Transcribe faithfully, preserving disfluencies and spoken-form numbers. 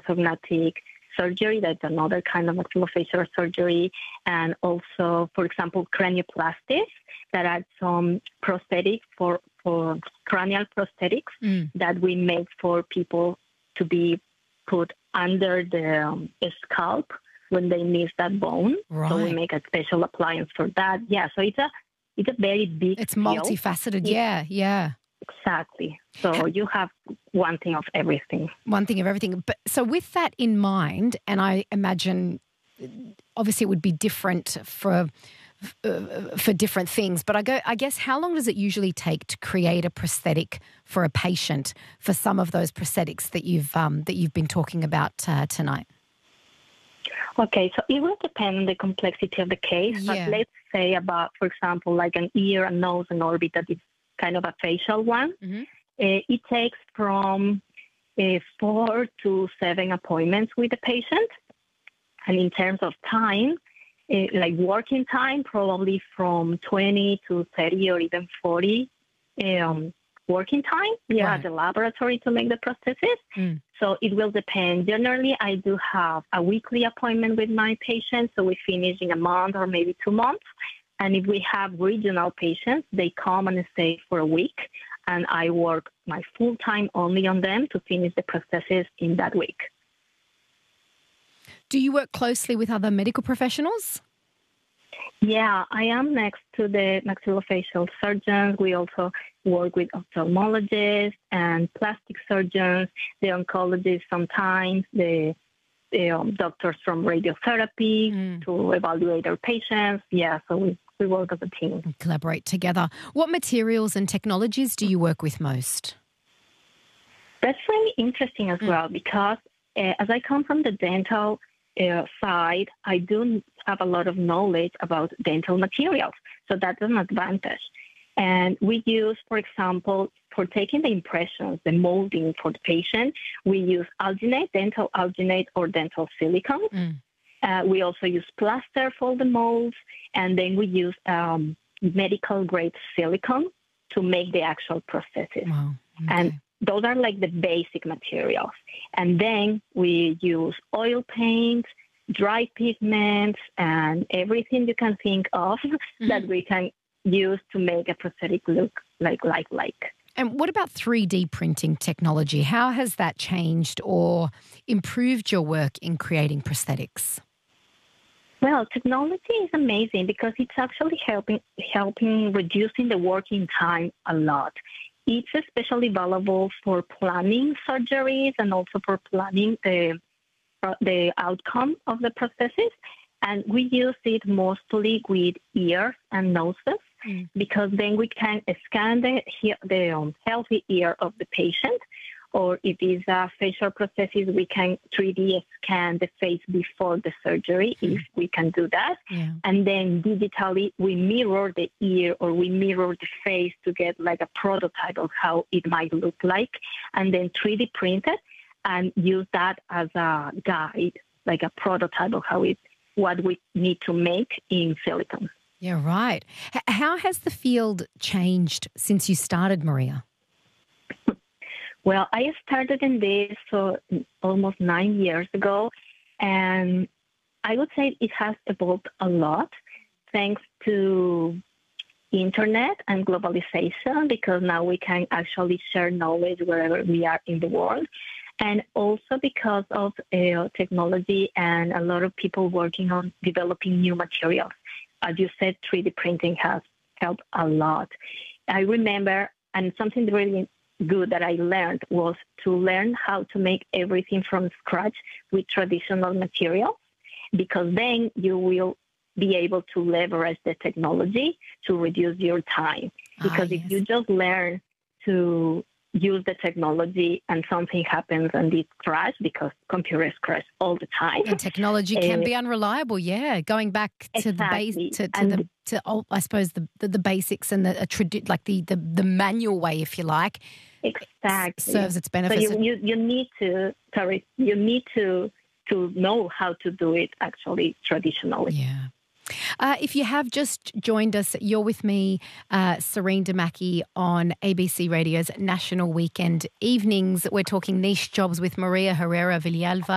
orthodontic surgery. That's another kind of maxillofacial surgery. And also, for example, cranioplasties, that are some prosthetics for, for cranial prosthetics mm. that we make for people to be put under the um, scalp when they miss that bone. Right. So we make a special appliance for that. Yeah, so it's a it's a very big It's field. multifaceted, yeah, yeah. Exactly. So you have one thing of everything. One thing of everything. But so with that in mind, and I imagine obviously it would be different for uh, for different things, but I go, I guess, how long does it usually take to create a prosthetic for a patient for some of those prosthetics that you've um, that you've been talking about uh, tonight? Okay, so it will depend on the complexity of the case. Yeah. But let's say about, for example, like an ear, a nose, an orbit that is kind of a facial one. Mm-hmm. Uh, it takes from uh, four to seven appointments with the patient. And in terms of time, uh, like working time, probably from twenty to thirty or even forty um, working time yeah, right. at the laboratory to make the prosthesis. Mm. So it will depend. Generally, I do have a weekly appointment with my patients, so we finish in a month or maybe two months. And if we have regional patients, they come and stay for a week, and I work my full time only on them to finish the prosthesis in that week. Do you work closely with other medical professionals? Yeah, I am next to the maxillofacial surgeons. We also work with ophthalmologists and plastic surgeons, the oncologists sometimes, the, the um, doctors from radiotherapy mm. to evaluate our patients. Yeah, so we, we work as a team. And collaborate together. What materials and technologies do you work with most? That's really interesting as mm. well, because uh, as I come from the dental Uh, side, I do have a lot of knowledge about dental materials. So that's an advantage. And we use, for example, for taking the impressions, the molding for the patient, we use alginate, dental alginate or dental silicone. Mm. Uh, we also use plaster for the molds. And then we use um, medical grade silicone to make the actual prosthesis. Wow. Okay. And those are like the basic materials. And then we use oil paints, dry pigments, and everything you can think of mm-hmm. that we can use to make a prosthetic look like like-like. And what about three D printing technology? How has that changed or improved your work in creating prosthetics? Well, technology is amazing because it's actually helping helping reducing the working time a lot. It's especially valuable for planning surgeries and also for planning the the outcome of the prosthesis. And we use it mostly with ears and noses mm. because then we can scan the, the um, healthy ear of the patient. Or if it's a facial prosthesis, we can three D scan the face before the surgery mm. if we can do that. Yeah. And then digitally, we mirror the ear or we mirror the face to get like a prototype of how it might look like. And then three D print it and use that as a guide, like a prototype of how it, what we need to make in silicone. Yeah, right. H- how has the field changed since you started, Maria? Well, I started in this so almost nine years ago, and I would say it has evolved a lot thanks to internet and globalization, because now we can actually share knowledge wherever we are in the world. And also because of uh, technology and a lot of people working on developing new materials. As you said, three D printing has helped a lot. I remember, and something really good that I learned was to learn how to make everything from scratch with traditional materials, because then you will be able to leverage the technology to reduce your time. Because ah, yes. if you just learn to use the technology and something happens and it crashes, because computers crash all the time. And technology can uh, be unreliable, yeah. Going back to exactly. the base, to, to the to oh, I suppose the, the the basics and the tradi- like the, the the manual way, if you like. Exactly. Serves its benefits. So you, you you need to sorry, you need to to know how to do it actually traditionally. Yeah. Uh, if you have just joined us, you're with me, uh, Serene Damaki, on A B C Radio's National Weekend Evenings. We're talking niche jobs with Maria Herrera Villalba.